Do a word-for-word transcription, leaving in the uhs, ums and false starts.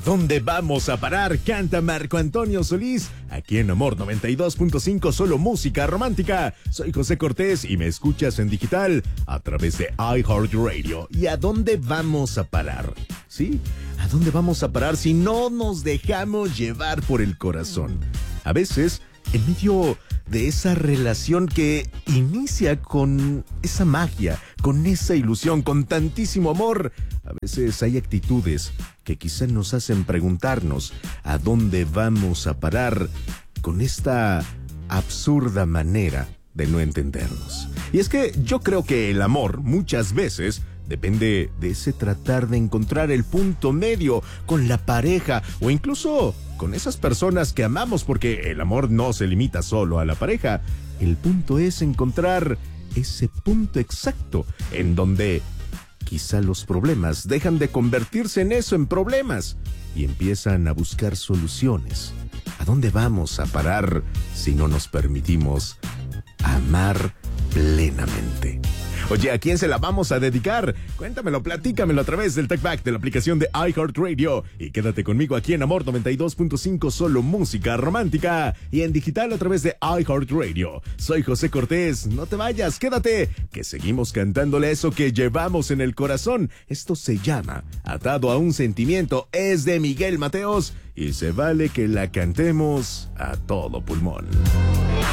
dónde vamos a parar? Canta Marco Antonio Solís, aquí en Amor noventa y dos punto cinco, solo música romántica. Soy José Cortés y me escuchas en digital a través de iHeartRadio. ¿Y a dónde vamos a parar? ¿Sí? ¿A dónde vamos a parar si no nos dejamos llevar por el corazón? A veces, en medio de esa relación que inicia con esa magia, con esa ilusión, con tantísimo amor, a veces hay actitudes que quizá nos hacen preguntarnos a dónde vamos a parar con esta absurda manera de no entendernos. Y es que yo creo que el amor muchas veces depende de ese tratar de encontrar el punto medio con la pareja o incluso con esas personas que amamos, porque el amor no se limita solo a la pareja. El punto es encontrar ese punto exacto en donde quizá los problemas dejan de convertirse en eso, en problemas, y empiezan a buscar soluciones. ¿A dónde vamos a parar si no nos permitimos amar plenamente? Oye, ¿a quién se la vamos a dedicar? Cuéntamelo, platícamelo a través del TalkBack de la aplicación de iHeartRadio. Y quédate conmigo aquí en Amor noventa y dos punto cinco, solo música romántica. Y en digital a través de iHeartRadio. Soy José Cortés, no te vayas, quédate, que seguimos cantándole eso que llevamos en el corazón. Esto se llama Atado a un Sentimiento, es de Miguel Mateos y se vale que la cantemos a todo pulmón.